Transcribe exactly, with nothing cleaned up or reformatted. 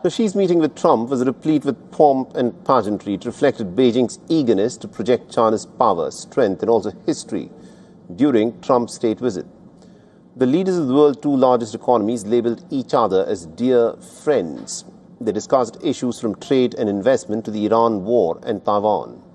Xi's meeting with Trump was replete with pomp and pageantry. It reflected Beijing's eagerness to project China's power, strength and also history during Trump's state visit. The leaders of the world's two largest economies labelled each other as dear friends. They discussed issues from trade and investment to the Iran war and Taiwan.